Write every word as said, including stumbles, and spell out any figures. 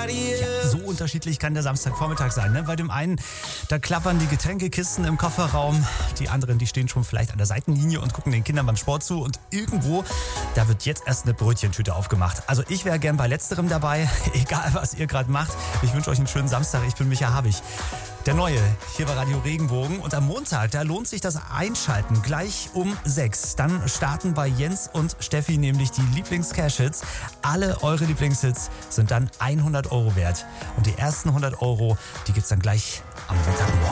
Ja, so unterschiedlich kann der Samstagvormittag sein. Ne? Bei dem einen, da klappern die Getränkekisten im Kofferraum. Die anderen, die stehen schon vielleicht an der Seitenlinie und gucken den Kindern beim Sport zu. Und irgendwo, da wird jetzt erst eine Brötchentüte aufgemacht. Also ich wäre gern bei letzterem dabei, egal was ihr gerade macht. Ich wünsche euch einen schönen Samstag. Ich bin Micha Habich. Der Neue, hier bei Radio Regenbogen. Und am Montag, da lohnt sich das Einschalten gleich um sechs. Dann starten bei Jens und Steffi nämlich die Lieblings-Cash-Hits. Alle eure Lieblingshits sind dann hundert Euro wert. Und die ersten hundert Euro, die gibt's dann gleich am Montagmorgen.